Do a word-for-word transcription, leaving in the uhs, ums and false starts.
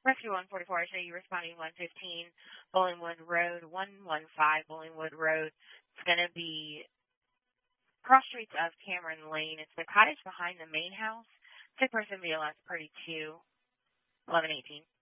Rescue one forty-four, I show you responding one fifteen, Bollingwood Road, one one five Bollingwood Road. It's going to be cross streets of Cameron Lane. It's the cottage behind the main house. Sick person B L S party two, eleven eighteen.